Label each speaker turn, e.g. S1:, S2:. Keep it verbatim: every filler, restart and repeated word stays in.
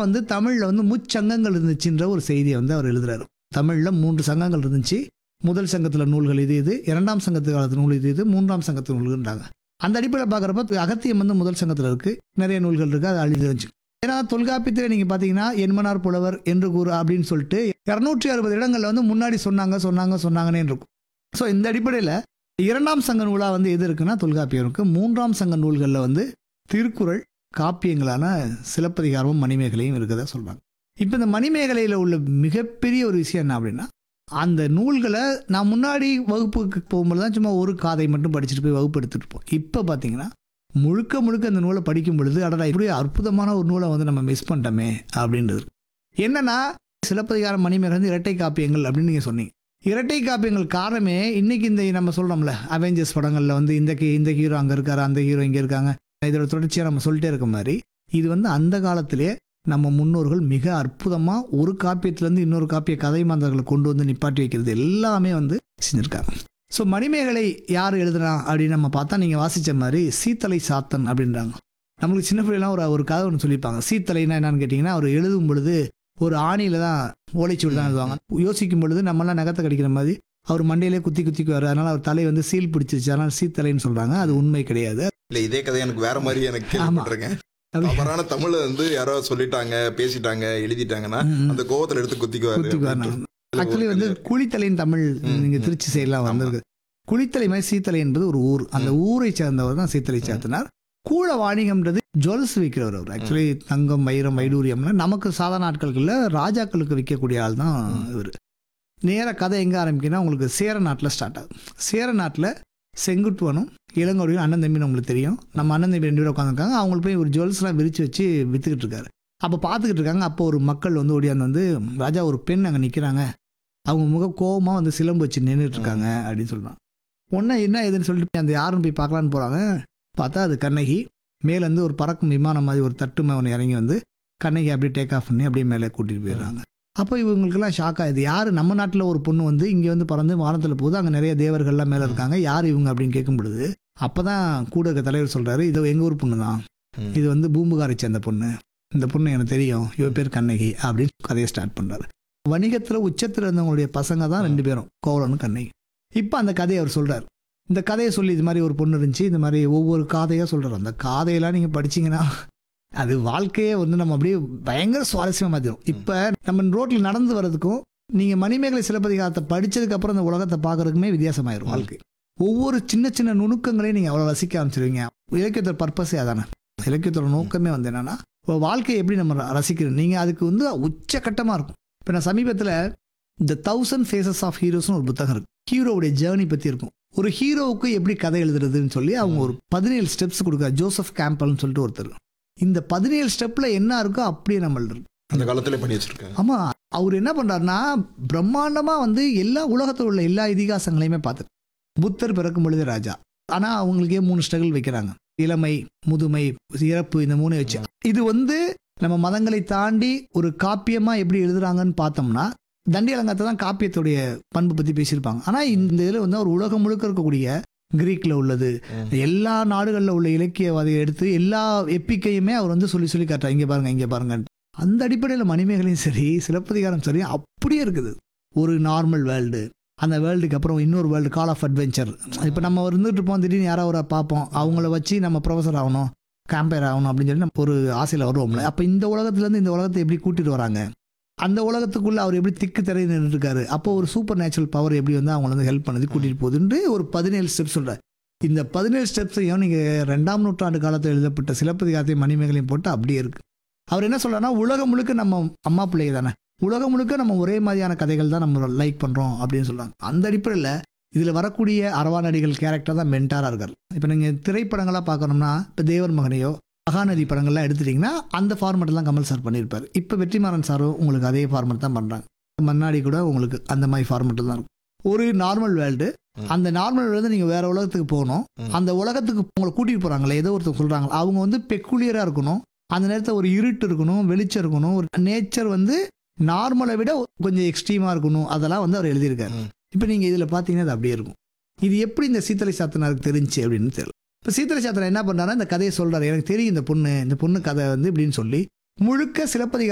S1: வந்து தமிழ்ல வந்து முச்சங்கங்கள் இருந்துச்சுன்ற ஒரு செய்தியை வந்து அவர் எழுதுறாரு. தமிழ்ல மூன்று சங்கங்கள் இருந்துச்சு. முதல் சங்கத்துல நூல்கள் இது இது, இரண்டாம் சங்கத்து காலத்து நூல் இது இது, மூன்றாம் சங்கத்து நூல்கள்ன்றாங்க. அந்த அடிப்படையில் பார்க்குறப்ப அகத்தியம் வந்து முதல் சங்கத்தில் இருக்கு, நிறைய நூல்கள் இருக்கு, அது அழிஞ்சு இருந்துச்சு. ஏன்னா தொல்காப்பியத்தில் நீங்க பாத்தீங்கன்னா என்மனார் புலவர் என்று கூறு அப்படின்னு சொல்லிட்டு இருநூற்றி அறுபது இடங்கள்ல வந்து முன்னாடி சொன்னாங்க சொன்னாங்க சொன்னாங்கன்னே இருக்கும். ஸோ இந்த அடிப்படையில் இரண்டாம் சங்க நூலா வந்து எது இருக்குன்னா தொல்காப்பியம் இருக்கு. மூன்றாம் சங்க நூல்களில் வந்து திருக்குறள், காப்பியங்களான சிலப்பதிகாரமும் மணிமேகலையும் இருக்குதா சொல்றாங்க. இப்போ இந்த மணிமேகலையில் உள்ள மிகப்பெரிய ஒரு விஷயம் என்ன அப்படின்னா, அந்த நூல்களை நான் முன்னாடி வகுப்புக்கு போகும்போது தான் சும்மா ஒரு காதை மட்டும் படிச்சுட்டு போய் வகுப்பு எடுத்துட்டு இருப்போம். இப்போ பார்த்தீங்கன்னா முழுக்க முழுக்க அந்த நூலை படிக்கும் பொழுது அடடா இப்படி அற்புதமான ஒரு நூலை வந்து நம்ம மிஸ் பண்ணிட்டோமே அப்படின்றது. என்னன்னா சிலப்பதிகாரம், மணிமேகலை வந்து இரட்டை காப்பியங்கள் அப்படின்னு நீங்கள் சொன்னீங்க. இரட்டை காப்பியங்கள் காரணமே இன்னைக்கு இந்த நம்ம சொல்கிறோம்ல அவெஞ்சர்ஸ் படங்களில் வந்து இந்த இந்த ஹீரோ அங்கே இருக்காரு, அந்த ஹீரோ இங்கே இருக்காங்க, இதோட தொடர்ச்சியாக நம்ம சொல்லிட்டே இருக்க மாதிரி இது வந்து அந்த காலத்திலே நம்ம முன்னோர்கள் மிக அற்புதமாக ஒரு காப்பியத்திலேருந்து இன்னொரு காப்பிய கதை மாந்தர்களை கொண்டு வந்து நிப்பாட்டி வைக்கிறது எல்லாமே வந்து செஞ்சுருக்காங்க. ஸோ மணிமேகலை யார் எழுதுனா அப்படின்னு நம்ம பார்த்தா நீங்கள் வாசித்த மாதிரி சீத்தலை சாத்தன் அப்படின்றாங்க. நம்மளுக்கு சின்ன பிள்ளைலாம் ஒரு ஒரு கதை ஒன்று சொல்லியிருப்பாங்க. சீத்தலைன்னா என்னன்னு கேட்டிங்கன்னா, அவர் எழுதும் பொழுது ஒரு ஆணியில் தான் ஓலைச்சுவடி தான் எழுதுவாங்க. யோசிக்கும் பொழுது நம்மளாம் நகத்தை கடிக்கிற மாதிரி அவர் மண்டையிலே குத்தி குத்திக்குவார். அதனால் அவர் தலை வந்து சீல் பிடிச்சிருச்சு, அதனால் சீத்தலைன்னு சொல்கிறாங்க. அது உண்மை கிடையாது.
S2: இல்லை, இதே கதை எனக்கு வேற மாதிரி எனக்கு கேள்விப்பட்டிருக்கேன். தவறான தமிழை வந்து யாரோ சொல்லிட்டாங்க, பேசிட்டாங்க, எழுதிட்டாங்கன்னா அந்த கோவத்தில் எடுத்து குத்திக்குவாரு.
S1: ஆக்சுவலி வந்து குளித்தலைன்னு தமிழ் நீங்க திருச்சி சைட்லாம் வந்திருக்கு. குளித்தலை மாதிரி சீத்தலை என்பது ஒரு ஊர். அந்த ஊரை சேர்ந்தவர் தான் சீத்தலை சாத்தனார். கூழ வாணிகம்ன்றது ஜுவல்ஸ் விற்கிறவர் அவர். ஆக்சுவலி தங்கம், வைரம், வைடூரியம்னா நமக்கு சாதாரண நாட்களுக்குள்ள ராஜாக்களுக்கு விற்கக்கூடிய ஆள் தான் இவர். நேர கதை எங்கே ஆரம்பிக்குன்னா உங்களுக்கு சேர நாட்டில் ஸ்டார்ட் ஆகும். சேர நாட்டில் செங்குட்டுவனும் இளங்கோடியும் அண்ணன் தம்பின்னு உங்களுக்கு தெரியும். நம்ம அண்ணன் தம்பி ரெண்டு பேரும் உட்காந்துருக்காங்க. அவங்களுக்கு போய் ஒரு ஜுவல்ஸ்லாம் விரிச்சு வச்சு விற்றுக்கிட்டு இருக்காரு. அப்போ பார்த்துக்கிட்டு இருக்காங்க. அப்போ ஒரு மக்கள் வந்து ஓடியாந்து வந்து, ராஜா ஒரு பெண் அங்கே நிற்கிறாங்க, அவங்க முக கோபமாக வந்து சிலம்பு வச்சு நின்றுட்டு இருக்காங்க அப்படின்னு சொல்கிறான். ஒன்றா என்ன ஏதுன்னு சொல்லிட்டு அந்த யாருன்னு போய் பார்க்கலான்னு போகிறாங்க. பார்த்தா அது கண்ணகி. மேலேருந்து ஒரு பறக்கும் விமானம் மாதிரி ஒரு தட்டு மேலே இறங்கி வந்து கண்ணகி அப்படியே டேக் ஆஃப் பண்ணி அப்படியே மேலே கூட்டிகிட்டு போயிடுறாங்க. அப்போ இவங்களுக்கெல்லாம் ஷாக் ஆகுது. யார் நம்ம நாட்டில் ஒரு பொண்ணு வந்து இங்கே வந்து பறந்து வானத்தில் போகுது, அங்கே நிறைய தேவர்கள்லாம் மேலே இருக்காங்க, யார் இவங்க அப்படின்னு கேட்கும் பொழுது அப்போ தான் கூட இருக்க தலைவர் சொல்கிறாரு, இது எங்கள் ஊர் பொண்ணு தான், இது வந்து பூம்புகாரை சேர்ந்த பொண்ணு, இந்த பொண்ணு எனக்கு தெரியும், இவ பேர் கண்ணகி அப்படின்னு கதையை ஸ்டார்ட் பண்ணுறாரு. வணிகத்தில் உச்சத்தில் இருந்தவங்களுடைய பசங்க தான் ரெண்டு பேரும், கோவலனும் கண்ணகி. இப்போ அந்த கதையை அவர் சொல்கிறார். இந்த கதையை சொல்லி இது மாதிரி ஒரு பொண்ணு இருந்துச்சு, இந்த மாதிரி ஒவ்வொரு காதையாக சொல்கிறார். அந்த காதையெல்லாம் நீங்கள் படிச்சிங்கன்னா அது வாழ்க்கையே வந்து நம்ம அப்படியே பயங்கர சுவாரஸ்யமாக மாற்றிடும். இப்போ நம்ம ரோட்டில் நடந்து வர்றதுக்கும் நீங்கள் மணிமேகலை சிலப்பதிகாரத்தை படித்ததுக்கப்புறம் அந்த உலகத்தை பார்க்குறதுக்குமே வித்தியாசமாயிரும் வாழ்க்கை. ஒவ்வொரு சின்ன சின்ன நுணுக்கங்களையும் நீங்கள் அவ்வளோ ரசிக்க ஆரம்பிச்சிருவீங்க. இலக்கியத்தோட பர்பஸே அதானே. இலக்கியத்தோட நோக்கமே வந்து என்னென்னா இப்போ வாழ்க்கையை எப்படி நம்ம ரசிக்கிறோம். நீங்கள் அதுக்கு வந்து உச்சக்கட்டமாக இருக்கும். இப்போ நான் சமீபத்தில் த தௌசண்ட் ஃபேஸஸ் ஆஃப் ஹீரோஸ்னு ஒரு புத்தகம் இருக்குது. ஹீரோவுடைய ஜேர்னி பற்றி இருக்கும். ஒரு ஹீரோவுக்கு எப்படி கதை எழுதுறதுன்னு சொல்லி அவங்க ஒரு பதினேழு ஸ்டெப்ஸ் கொடுக்குறாரு. ஜோசப் கேம்பல்னு சொல்லிட்டு ஒருத்தர். இந்த பதினேழு ஸ்டெப்பில் என்ன இருக்கோ அப்படியே நம்ம எழுதுறோம்.
S2: அந்த காலத்தில் பண்ணி வச்சிருக்காங்க.
S1: ஆமாம், அவர் என்ன பண்ணுறாருன்னா பிரம்மாண்டமாக வந்து எல்லா உலகத்தில் உள்ள எல்லா இதிகாசங்களையுமே பார்த்து, புத்தர் பிறக்கும் பொழுது ராஜா, ஆனால் அவங்களுக்கே மூணு ஸ்ட்ரகிள் வைக்கிறாங்க. இளமை, முதுமை, இறப்பு, இந்த மூணு வச்சு இது வந்து நம்ம மதங்களை தாண்டி ஒரு காப்பியமாக எப்படி எழுதுறாங்கன்னு பார்த்தோம்னா தண்டி அலங்காரத்தை தான் காப்பியத்துடைய பண்பு பற்றி பேசியிருப்பாங்க. ஆனால் இந்த இதில் வந்து ஒரு உலகம் முழுக்க இருக்கக்கூடிய கிரீக்கில் உள்ளது, எல்லா நாடுகளில் உள்ள இலக்கியவாதியை எடுத்து எல்லா எப்பிக்கையுமே அவர் வந்து சொல்லி சொல்லி காட்டுறார். இங்கே பாருங்க, இங்கே பாருங்க. அந்த அடிப்படையில் மணிமேகலையும் சரி, சிலப்பதிகாரம் சரி, அப்படியே இருக்குது. ஒரு நார்மல் வேர்ல்டு, அந்த வேர்ல்டுக்கு அப்புறம் இன்னொரு வேர்ல்டு, கால் ஆஃப் அட்வென்ச்சர். இப்போ நம்ம இருந்துட்டு இருப்போம், திடீர்னு யாராவது ஒரு பார்ப்போம், அவங்கள வச்சு நம்ம ப்ரொஃபஸர் ஆகணும், கேம்பயர் ஆகணும் அப்படின்னு சொல்லி நம்ம ஒரு ஆசையில் வருவோம்ல. அப்போ இந்த உலகத்துலேருந்து இந்த உலகத்தை எப்படி கூட்டிகிட்டு வராங்க, அந்த உலகத்துக்குள்ளே அவர் எப்படி திக்கு திரையை நின்றுருக்காரு, அப்போ ஒரு சூப்பர் நேச்சுரல் பவர் எப்படி வந்து அவங்கள வந்து ஹெல்ப் பண்ணது கூட்டிகிட்டு போகுதுன்னு ஒரு பதினேழு ஸ்டெப்ஸ் சொல்கிறார். இந்த பதினேழு ஸ்டெப்ஸையும் நீங்கள் ரெண்டாம் நூற்றாண்டு காலத்தில் எழுதப்பட்ட சிலப்பதிகாரத்தையும் மணிமேகலையும் போட்டு அப்படியே இருக்குது. அவர் என்ன சொல்கிறாருன்னா, உலகம் முழுக்க நம்ம அம்மா பிள்ளை தானே, உலகம் முழுக்க நம்ம ஒரே மாதிரியான கதைகள் தான் நம்ம லைக் பண்ணுறோம் அப்படின்னு சொல்கிறாங்க. அந்த அடிப்படையில் இதில் வரக்கூடிய அரவாநடிகள் கேரக்டர் தான் மென்டாராக இருக்கார். இப்போ நீங்கள் திரைப்படங்களாக பார்க்கணும்னா, இப்போ தேவர் மகனையோ மகாநதி படங்கள்லாம் எடுத்துட்டிங்கன்னா அந்த ஃபார்மெட்டில் தான் கமல் சார் பண்ணியிருப்பார். இப்போ வெற்றிமாறன் சாரும் உங்களுக்கு அதே ஃபார்மெட் தான் பண்ணுறாங்க. மன்னாடி கூட உங்களுக்கு அந்த மாதிரி ஃபார்மெட்டில் தான் இருக்கும். ஒரு நார்மல் வேர்ல்டு, அந்த நார்மல் வேர்ல்டு நீங்கள் வேறு உலகத்துக்கு போகணும், அந்த உலகத்துக்கு உங்களை கூட்டிகிட்டு போகிறாங்களே, ஏதோ ஒருத்தர் சொல்கிறாங்க, அவங்க வந்து பெக்குலியராக இருக்கணும், அந்த நேரத்தில் ஒரு இருட்டு இருக்கணும், வெளிச்சம் இருக்கணும், ஒரு நேச்சர் வந்து நார்மலை விட கொஞ்சம் எக்ஸ்ட்ரீமாக இருக்கணும், அதெல்லாம் வந்து அவர் எழுதியிருக்காரு. இப்போ நீங்கள் இதில் பார்த்தீங்கன்னா அது அப்படியே இருக்கும். இது எப்படி இந்த சீத்தலை சாத்தனாருக்கு தெரிஞ்சு அப்படின்னு தெரியல. இப்போ சீத்தலை சாத்தனார் என்ன பண்ணுறாருன்னா இந்த கதையை சொல்கிறார், எனக்கு தெரியும் இந்த பொண்ணு, இந்த பொண்ணு கதை வந்து இப்படின்னு சொல்லி முழுக்க சிலப்பதிகாரம்